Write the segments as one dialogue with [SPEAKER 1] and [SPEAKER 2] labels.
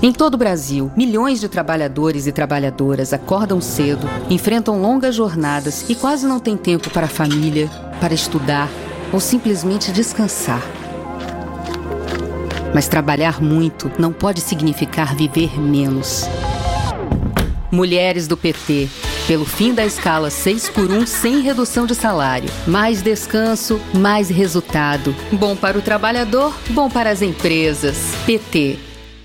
[SPEAKER 1] Em todo o Brasil, milhões de trabalhadores e trabalhadoras acordam cedo, enfrentam longas jornadas e quase não têm tempo para a família, para estudar ou simplesmente descansar. Mas trabalhar muito não pode significar viver menos. Mulheres do PT, pelo fim da escala 6x1 sem redução de salário. Mais descanso, mais resultado. Bom para o trabalhador, bom para as empresas. PT.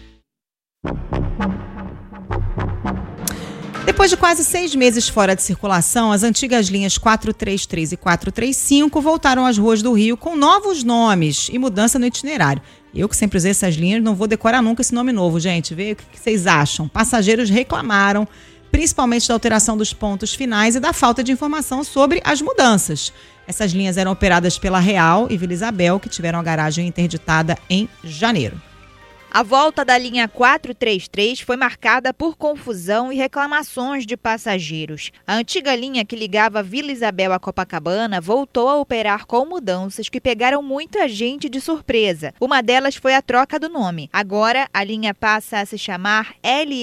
[SPEAKER 2] Depois de quase 6 meses fora de circulação, as antigas linhas 433 e 435 voltaram às ruas do Rio com novos nomes e mudança no itinerário. Eu, que sempre usei essas linhas, não vou decorar nunca esse nome novo, gente. Vê o que vocês acham. Passageiros reclamaram, principalmente da alteração dos pontos finais e da falta de informação sobre as mudanças. Essas linhas eram operadas pela Real e Vila Isabel, que tiveram a garagem interditada em janeiro.
[SPEAKER 3] A volta da linha 433 foi marcada por confusão e reclamações de passageiros. A antiga linha que ligava Vila Isabel a Copacabana voltou a operar com mudanças que pegaram muita gente de surpresa. Uma delas foi a troca do nome. Agora, a linha passa a se chamar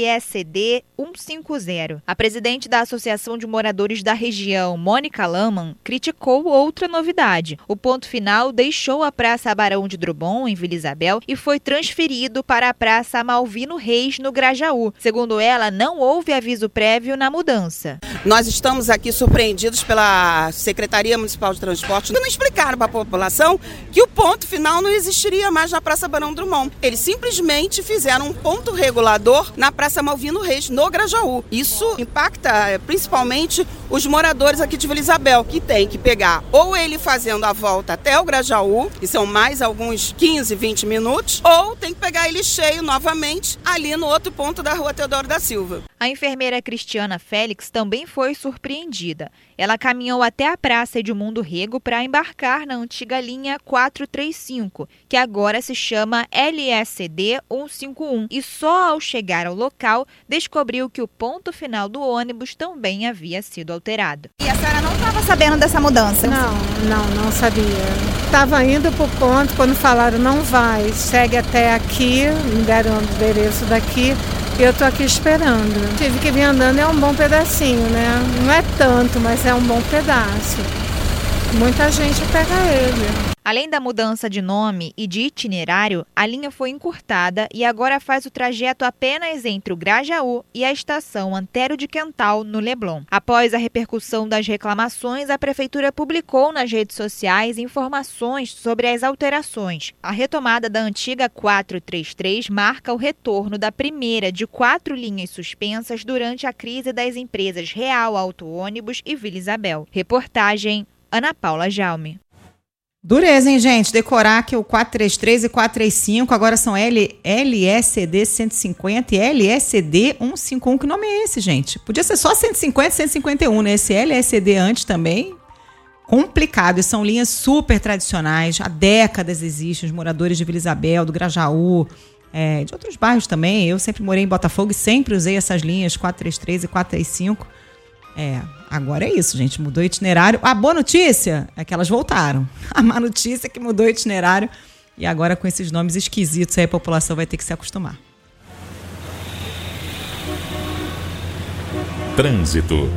[SPEAKER 3] LSD 150. A presidente da Associação de Moradores da Região, Mônica Laman, criticou outra novidade. O ponto final deixou a Praça Barão de Drummond, em Vila Isabel, e foi transferido para a Praça Malvino Reis, no Grajaú. Segundo ela, não houve aviso prévio na mudança.
[SPEAKER 4] Nós estamos aqui surpreendidos pela Secretaria Municipal de Transporte. Não explicaram para a população que o ponto final não existiria mais na Praça Barão Drummond. Eles simplesmente fizeram um ponto regulador na Praça Malvino Reis, no Grajaú. Isso impacta principalmente os moradores aqui de Vila Isabel, que tem que pegar ou ele fazendo a volta até o Grajaú, que são mais alguns 15, 20 minutos, ou tem que pegar ele cheio novamente ali no outro ponto da Rua Teodoro da Silva.
[SPEAKER 3] A enfermeira Cristiana Félix também foi surpreendida. Ela caminhou até a Praça Edmundo Rego para embarcar na antiga linha 435, que agora se chama LSD 151, e só ao chegar ao local descobriu que o ponto final do ônibus também havia sido alterado.
[SPEAKER 5] E a senhora não estava sabendo dessa mudança?
[SPEAKER 6] Não sabia. Estava indo para o ponto, quando falaram não vai, segue até aqui, me deram o endereço daqui. Eu tô aqui esperando. Tive que vir andando, é um bom pedacinho, né? Não é tanto, mas é um bom pedaço. Muita gente pega ele.
[SPEAKER 3] Além da mudança de nome e de itinerário, a linha foi encurtada e agora faz o trajeto apenas entre o Grajaú e a estação Antero de Quental, no Leblon. Após a repercussão das reclamações, a Prefeitura publicou nas redes sociais informações sobre as alterações. A retomada da antiga 433 marca o retorno da primeira de 4 linhas suspensas durante a crise das empresas Real Auto Ônibus e Vila Isabel. Reportagem Ana Paula Jaume.
[SPEAKER 2] Dureza, hein, gente? Decorar que o 433 e 435 agora são LSD 150 e LSD 151. Que nome é esse, gente? Podia ser só 150 e 151, né? Esse LSD antes também, complicado. E são linhas super tradicionais, há décadas existem. Os moradores de Vila Isabel, do Grajaú, de outros bairros também. Eu sempre morei em Botafogo e sempre usei essas linhas 433 e 435. Agora é isso, gente. Mudou o itinerário. A boa notícia é que elas voltaram. A má notícia é que mudou o itinerário. E agora, com esses nomes esquisitos, aí a população vai ter que se acostumar.
[SPEAKER 7] Trânsito.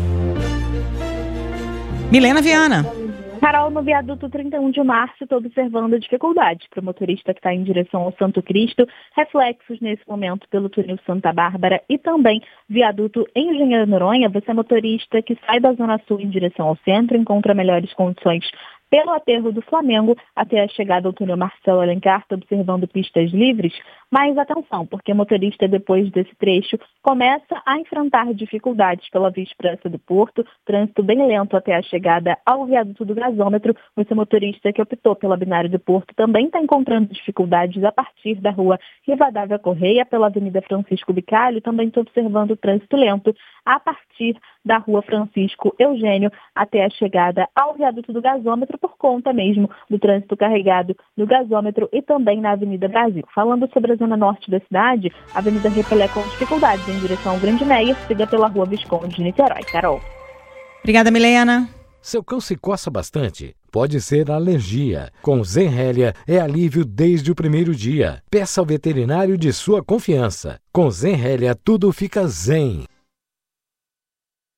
[SPEAKER 2] Milena Viana.
[SPEAKER 8] Carol, no viaduto 31 de março, estou observando dificuldades para o motorista que está em direção ao Santo Cristo, reflexos nesse momento pelo túnel Santa Bárbara e também viaduto Engenheiro Noronha. Você, motorista que sai da Zona Sul em direção ao centro, encontra melhores condições pelo aterro do Flamengo até a chegada ao túnel Marcelo Alencar, observando pistas livres. Mas atenção, porque o motorista, depois desse trecho, começa a enfrentar dificuldades pela Via Expressa do Porto, trânsito bem lento até a chegada ao viaduto do gasômetro. Você, motorista que optou pela Binário do Porto, também está encontrando dificuldades a partir da rua Rivadavia Correia, pela Avenida Francisco Bicalho. Também estou observando o trânsito lento a partir da rua Francisco Eugênio até a chegada ao viaduto do gasômetro, por conta mesmo do trânsito carregado no gasômetro e também na Avenida Brasil. Falando sobre a zona norte da cidade, a Avenida Repelé com dificuldades em direção ao Grande Meia, siga pela rua Visconde de Niterói. Carol.
[SPEAKER 2] Obrigada, Milena.
[SPEAKER 7] Seu cão se coça bastante? Pode ser alergia. Com Zenrelia é alívio desde o primeiro dia. Peça ao veterinário de sua confiança. Com Zenrelia tudo fica zen.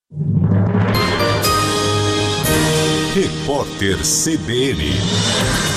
[SPEAKER 9] Repórter CBN.